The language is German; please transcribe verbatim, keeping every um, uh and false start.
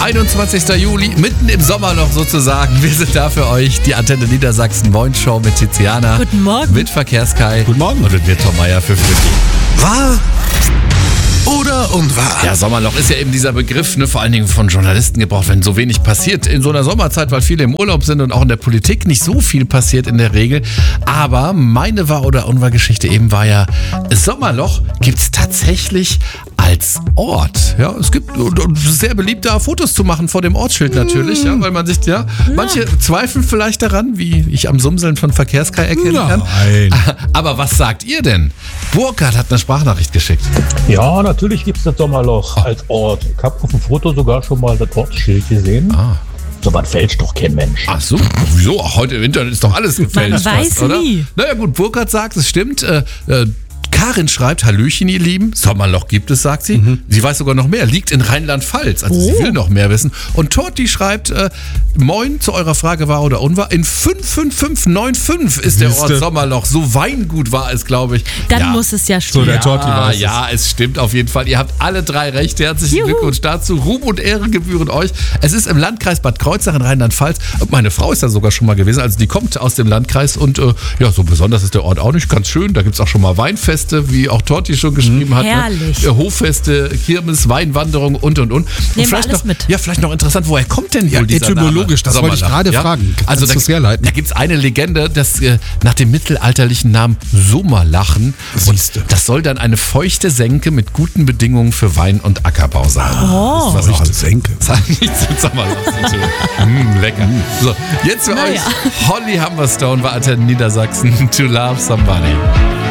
einundzwanzigster Juli, mitten im Sommerloch sozusagen. Wir sind da für euch, die Antenne Niedersachsen Moin Show mit Tiziana. Guten Morgen. Mit Verkehrskai. Guten Morgen. Und mit mir Tom Meier für Fritti. Wahr oder unwahr? Ja, Sommerloch ist ja eben dieser Begriff, ne, vor allen Dingen von Journalisten gebraucht, wenn so wenig passiert in so einer Sommerzeit, weil viele im Urlaub sind und auch in der Politik nicht so viel passiert in der Regel. Aber meine Wahr- oder Unwahr-Geschichte eben war ja, Sommerloch gibt es tatsächlich als Ort. Ja, es gibt und, und sehr beliebt, da Fotos zu machen vor dem Ortsschild natürlich, ja, weil man sich, ja, manche zweifeln vielleicht daran, wie ich am Sumseln von Verkehrskai erkennen kann. Nein. Aber was sagt ihr denn? Burkhard hat eine Sprachnachricht geschickt. Ja, natürlich gibt es das Sommerloch als Ort. Ich habe auf dem Foto sogar schon mal das Ortsschild gesehen. Ah. So was fälscht doch kein Mensch. Ach so, wieso? Ach, heute im Internet ist doch alles gefälscht. Man weiß fast, oder? nie. Naja gut, Burkhard sagt, es stimmt. Äh, äh, Karin schreibt, Hallöchen ihr Lieben, Sommerloch gibt es, sagt sie. Mhm. Sie weiß sogar noch mehr, liegt in Rheinland-Pfalz, also oh. sie will noch mehr wissen. Und Torti schreibt, äh, moin, zu eurer Frage wahr oder unwahr, in fünf fünf fünf neun fünf ist der Ort Sommerloch. So Weingut war es, glaube ich. Dann ja. muss es ja stimmen. So, der Torti Ja, weiß es. ja, es stimmt auf jeden Fall. Ihr habt alle drei recht. Herzlichen Juhu. Glückwunsch dazu. Ruhm und Ehre gebühren euch. Es ist im Landkreis Bad Kreuznach in Rheinland-Pfalz. Und meine Frau ist da sogar schon mal gewesen. Also die kommt aus dem Landkreis. Und äh, ja, so besonders ist der Ort auch nicht. Ganz schön. Da gibt es auch schon mal Weinfeste, wie auch Torti schon geschrieben hat. Herrlich. Ne? Hoffeste, Kirmes, Weinwanderung und, und, und. Und wir vielleicht alles noch, mit. Ja, vielleicht noch interessant, woher kommt denn Ja, wohl dieser etymologisch, Name? das wollte ich Sommerloch, gerade fragen. Kannst Also du da, das herleiten? da gibt es eine Legende, dass äh, nach dem mittelalterlichen Namen Sommerlachen. Und Siehste. das soll dann eine feuchte Senke mit guten Bedingungen für Wein- und Ackerbau sein. Oh. Das ist was Oh, ich Senke. das hat nichts mit Sommerloch zu tun. Mm, lecker. So, jetzt für Na euch ja. Holly Humberstone war Antenne Niedersachsen. To Love Somebody.